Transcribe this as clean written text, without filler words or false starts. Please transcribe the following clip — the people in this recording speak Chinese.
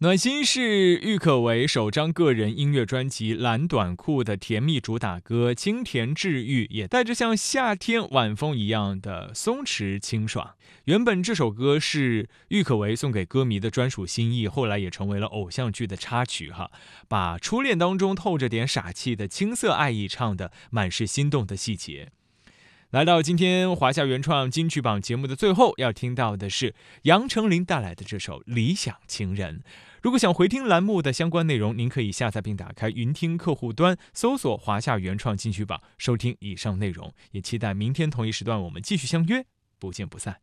暖心是郁可唯首张个人音乐专辑《蓝短裤》的甜蜜主打歌，清甜治愈，也带着像夏天晚风一样的松弛清爽。原本这首歌是郁可唯送给歌迷的专属心意，后来也成为了偶像剧的插曲把初恋当中透着点傻气的青涩爱意唱得满是心动的细节。来到今天华夏原创金曲榜节目的最后，要听到的是杨丞琳带来的这首《理想情人》。如果想回听栏目的相关内容，您可以下载并打开云听客户端，搜索华夏原创金曲榜，收听以上内容。也期待明天同一时段我们继续相约，不见不散。